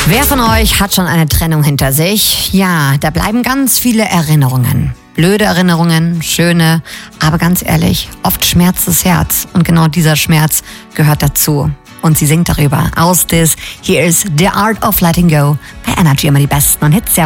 Wer von euch hat schon eine Trennung hinter sich? Ja, da bleiben ganz viele Erinnerungen. Blöde Erinnerungen, schöne, aber ganz ehrlich, oft schmerzt das Herz. Und genau dieser Schmerz gehört dazu. Und sie singt darüber. Aus This, hier ist The Art of Letting Go bei Energy, immer die besten und Hits.